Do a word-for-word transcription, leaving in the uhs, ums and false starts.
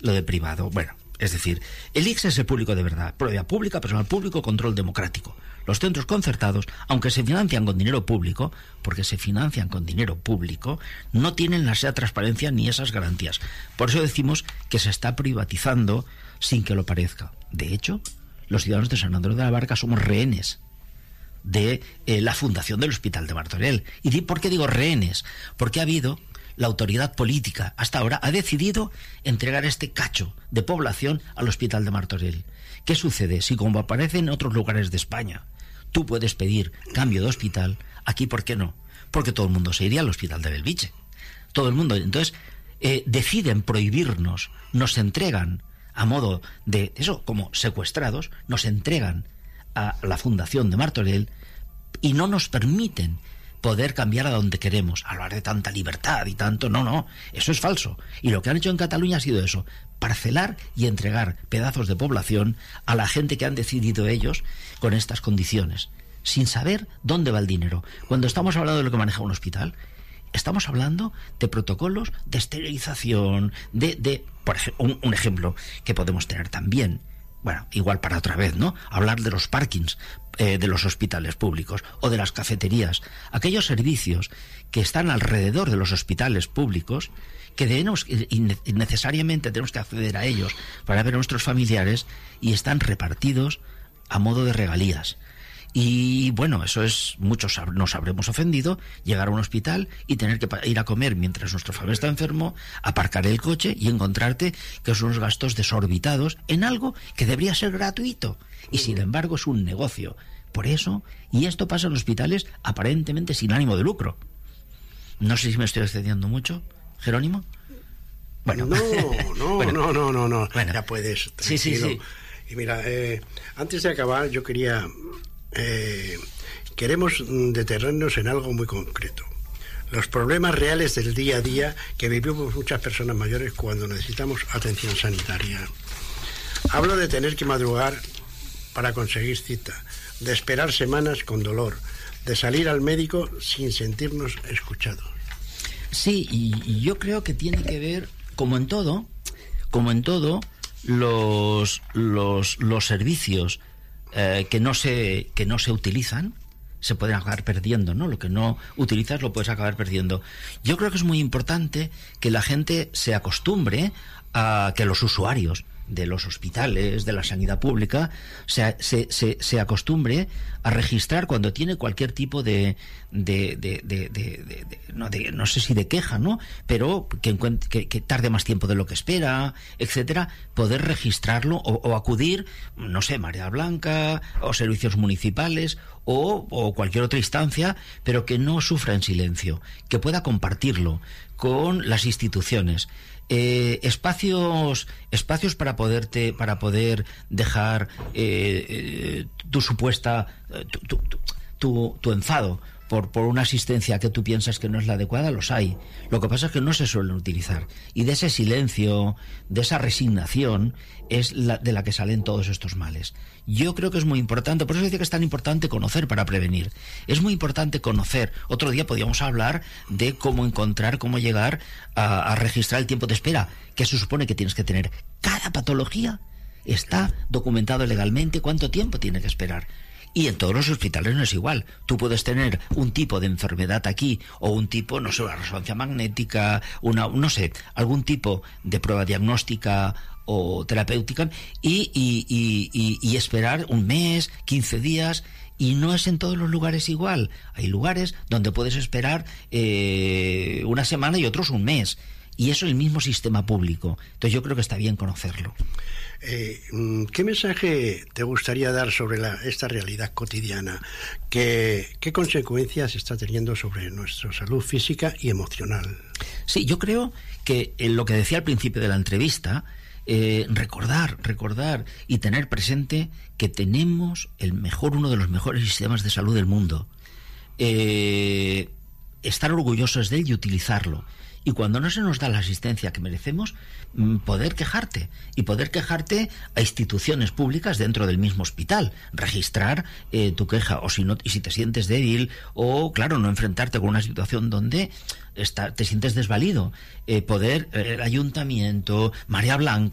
lo de privado. Bueno, es decir, el I C S es el público de verdad, propiedad pública, personal público, control democrático. Los centros concertados, aunque se financian con dinero público, porque se financian con dinero público, no tienen esa transparencia ni esas garantías. Por eso decimos que se está privatizando sin que lo parezca. De hecho, los ciudadanos de San Andreu de la Barca somos rehenes de eh, la fundación del Hospital de Martorell. ¿Y por qué digo rehenes? Porque ha habido... la autoridad política hasta ahora ha decidido entregar este cacho de población al Hospital de Martorell. ¿Qué sucede? Si, como aparece en otros lugares de España, tú puedes pedir cambio de hospital, aquí ¿por qué no? Porque todo el mundo se iría al Hospital de Belviche. Todo el mundo. Entonces, eh, deciden prohibirnos, nos entregan a modo de, eso, como secuestrados, nos entregan a la Fundación de Martorell y no nos permiten poder cambiar a donde queremos. Hablar de tanta libertad y tanto, no, no, eso es falso. Y lo que han hecho en Cataluña ha sido eso, parcelar y entregar pedazos de población a la gente que han decidido ellos con estas condiciones, sin saber dónde va el dinero. Cuando estamos hablando de lo que maneja un hospital, estamos hablando de protocolos de esterilización, de, de por ejemplo, un, un ejemplo que podemos tener también, bueno, igual para otra vez, ¿no? Hablar de los parkings eh, de los hospitales públicos o de las cafeterías, aquellos servicios que están alrededor de los hospitales públicos, que debemos, necesariamente tenemos que acceder a ellos para ver a nuestros familiares, y están repartidos a modo de regalías. Y bueno, eso es, muchos nos habremos ofendido, llegar a un hospital y tener que ir a comer mientras nuestro familiar está enfermo, aparcar el coche y encontrarte que son unos gastos desorbitados en algo que debería ser gratuito, y sin embargo es un negocio. Por eso, y esto pasa en hospitales aparentemente sin ánimo de lucro. No sé si me estoy excediendo mucho, Jerónimo. Bueno, no, no, bueno, no, no, no, no. Bueno, ya puedes, tranquilo. Sí, sí, sí. Y mira, eh, antes de acabar, yo quería... Eh, queremos detenernos en algo muy concreto: los problemas reales del día a día que vivimos muchas personas mayores cuando necesitamos atención sanitaria. Hablo de tener que madrugar para conseguir cita, de esperar semanas con dolor, de salir al médico sin sentirnos escuchados. Sí, y, y yo creo que tiene que ver, como en todo, como en todo, los los los servicios Eh, que no se que no se utilizan se pueden acabar perdiendo, ¿no? Lo que no utilizas lo puedes acabar perdiendo. Yo creo que es muy importante que la gente se acostumbre a que los usuarios de los hospitales, de la sanidad pública, se, se, se, se acostumbre a registrar cuando tiene cualquier tipo de, de, de, de, de, de, de, no, de no sé si de queja, ¿no? Pero que, que, que tarde más tiempo de lo que espera, etcétera, poder registrarlo o, o acudir, no sé, Marea Blanca o servicios municipales o, o cualquier otra instancia, pero que no sufra en silencio, que pueda compartirlo con las instituciones. Eh, espacios espacios para poderte para poder dejar eh, eh, tu supuesta eh, tu, tu, tu, tu, tu enfado por, por una asistencia que tú piensas que no es la adecuada, los hay. Lo que pasa es que no se suelen utilizar, y de ese silencio, de esa resignación es la, de la que salen todos estos males. Yo creo que es muy importante, por eso decía que es tan importante conocer para prevenir. Es muy importante conocer. Otro día podíamos hablar de cómo encontrar, cómo llegar a, a registrar el tiempo de espera, que se supone que tienes que tener. Cada patología está documentado legalmente cuánto tiempo tiene que esperar. Y en todos los hospitales no es igual. Tú puedes tener un tipo de enfermedad aquí, o un tipo, no sé, una resonancia magnética, una, no sé, algún tipo de prueba diagnóstica o terapéutica, y, y, y, y, y esperar un mes, quince días, y no es en todos los lugares igual. Hay lugares donde puedes esperar eh, una semana y otros un mes. Y eso es el mismo sistema público. Entonces yo creo que está bien conocerlo. Eh, ¿Qué mensaje te gustaría dar sobre la, esta realidad cotidiana? ¿Qué, ¿Qué consecuencias está teniendo sobre nuestra salud física y emocional? Sí, yo creo que en lo que decía al principio de la entrevista, eh, recordar, recordar y tener presente que tenemos el mejor, uno de los mejores sistemas de salud del mundo. Eh, estar orgullosos de él y utilizarlo. Y cuando no se nos da la asistencia que merecemos, poder quejarte, y poder quejarte a instituciones públicas dentro del mismo hospital, registrar eh, tu queja, o si no, y si te sientes débil, o claro, no enfrentarte con una situación donde está, te sientes desvalido, eh, poder, eh, el ayuntamiento, Marea Blanca,